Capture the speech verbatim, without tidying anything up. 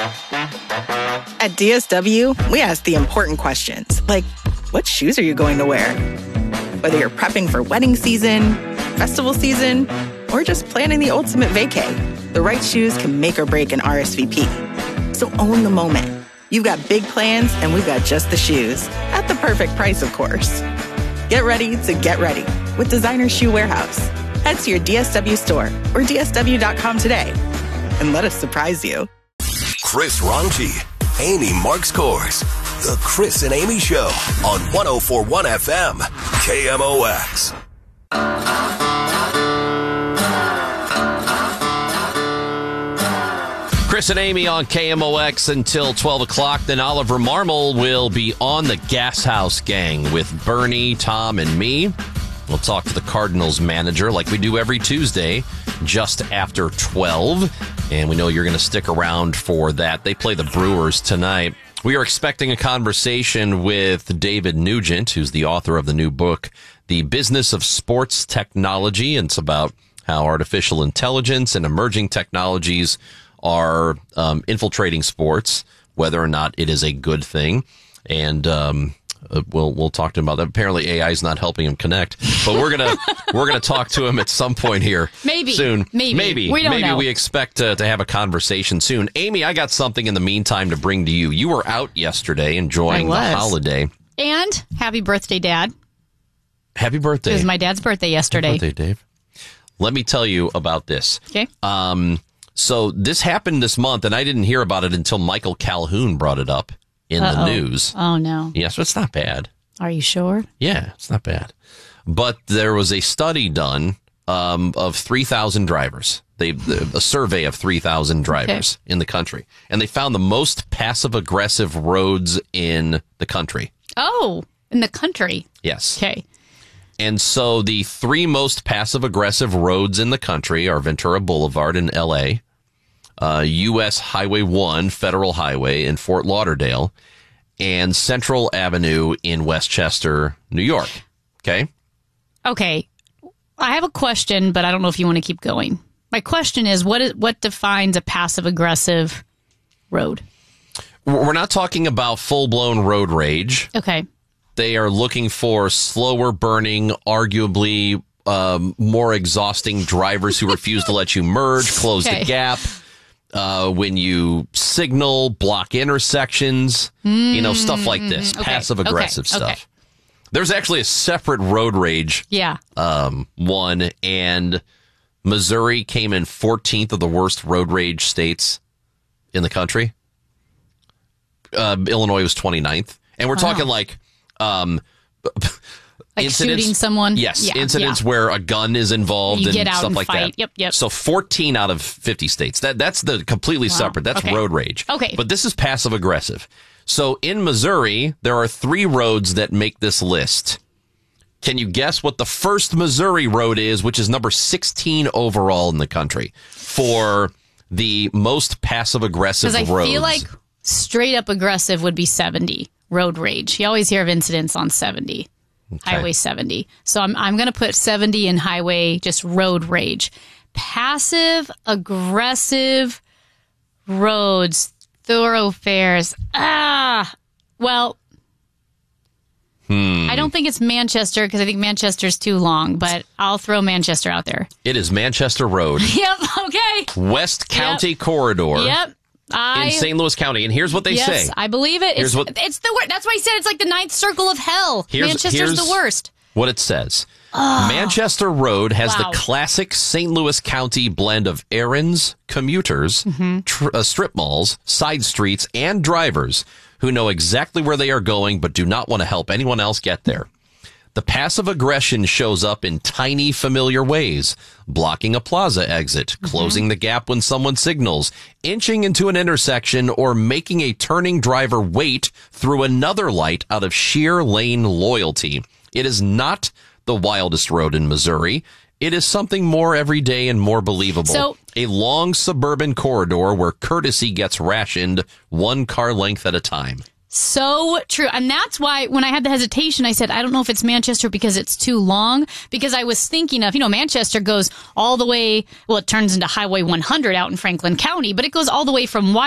At D S W, we ask the important questions, like, what shoes are you going to wear? Whether you're prepping for wedding season, festival season, or just planning the ultimate vacay, the right shoes can make or break an R S V P. So own the moment. You've got big plans, and we've got just the shoes. At the perfect price, of course. Get ready to get ready with Designer Shoe Warehouse. Head to your D S W store or D S W dot com today and let us surprise you. Chris Ronchi, Amy Marks Kors. The Chris and Amy Show on one oh four point one F M, K M O X. Chris and Amy on K M O X until twelve o'clock. Then Oliver Marmol will be on the Gas House Gang with Bernie, Tom, and me. We'll talk to the Cardinals manager like we do every Tuesday just after twelve. And we know you're going to stick around for that. They play the Brewers tonight. We are expecting a conversation with David Nugent, who's the author of the new book, The Business of Sports Technology. And it's about how artificial intelligence and emerging technologies are um, infiltrating sports, whether or not it is a good thing. And um, we'll we'll talk to him about that. Apparently, A I is not helping him connect, but we're gonna we're gonna talk to him at some point here, maybe soon. Maybe maybe we don't maybe know. we expect uh, to have a conversation soon. Amy, I got something in the meantime to bring to you. You were out yesterday enjoying the holiday, and happy birthday, Dad! Happy birthday! It was my dad's birthday yesterday. Happy birthday, Dave. Let me tell you about this. Okay. Um. So this happened this month, and I didn't hear about it until Michael Calhoun brought it up in Uh-oh. the news. Oh, no. Yes, but it's not bad. Are you sure? Yeah, it's not bad. But there was a study done um, of three thousand drivers. They a survey of three thousand drivers okay. in the country, and they found the most passive-aggressive roads in the country. Oh, in the country. Yes. Okay. And so the three most passive-aggressive roads in the country are Ventura Boulevard in L A, uh, U S Highway one, Federal Highway in Fort Lauderdale, and Central Avenue in Westchester, New York. Okay? Okay. I have a question, but I don't know if you want to keep going. My question is, what is what defines a passive-aggressive road? We're not talking about full-blown road rage. Okay. They are looking for slower burning, arguably um, more exhausting drivers who refuse to let you merge, close okay. the gap. Uh, when you signal, block intersections, mm, you know, stuff like this, okay, passive aggressive okay, stuff. Okay. There's actually a separate road rage yeah. um, one, and Missouri came in fourteenth of the worst road rage states in the country. Uh, Illinois was twenty-ninth. And we're wow. talking like... Um, Like incidents, shooting someone? Yes, yeah, incidents yeah. where a gun is involved you and get out stuff and like fight. that. Yep, yep. So fourteen out of fifty states. That That's the completely wow. separate. That's okay. road rage. Okay. But this is passive aggressive. So in Missouri, there are three roads that make this list. Can you guess what the first Missouri road is, which is number sixteen overall in the country for the most passive aggressive roads? Because I feel like straight up aggressive would be seventy, road rage. You always hear of incidents on seventy. Okay. Highway seventy. So I'm I'm going to put seventy in highway, just road rage. Passive, aggressive roads, thoroughfares. Ah, well, hmm. I don't think it's Manchester because I think Manchester's too long, but I'll throw Manchester out there. It is Manchester Road. Yep, okay. West County yep. Corridor. Yep. I, in Saint Louis County. And here's what they yes, say. I believe it. Here's it's, what, it's the worst. That's why I said it's like the ninth circle of hell. here's, Manchester's here's the worst. What it says. Oh, Manchester Road has wow. the classic Saint Louis County blend of errands, commuters, mm-hmm. tr- uh, strip malls, side streets, and drivers who know exactly where they are going but do not want to help anyone else get there. The passive aggression shows up in tiny, familiar ways. Blocking a plaza exit, mm-hmm. closing the gap when someone signals, inching into an intersection, or making a turning driver wait through another light out of sheer lane loyalty. It is not the wildest road in Missouri. It is something more everyday and more believable. So, a long suburban corridor where courtesy gets rationed one car length at a time. So true. And that's why when I had the hesitation, I said, I don't know if it's Manchester because it's too long. Because I was thinking of, you know, Manchester goes all the way, well, it turns into Highway one hundred out in Franklin County, but it goes all the way from